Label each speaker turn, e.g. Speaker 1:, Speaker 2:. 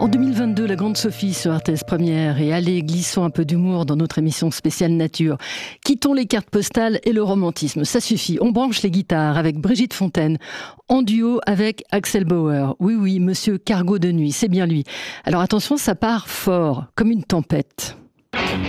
Speaker 1: En 2022, la Grande Sophie sur RTS Première, et allez, glissons un peu d'humour dans notre émission spéciale nature. Quittons les cartes postales et le romantisme, ça suffit. On branche les guitares avec Brigitte Fontaine, en duo avec Axel Bauer. Oui, monsieur Cargo de nuit, c'est bien lui. Alors attention, ça part fort, comme une tempête.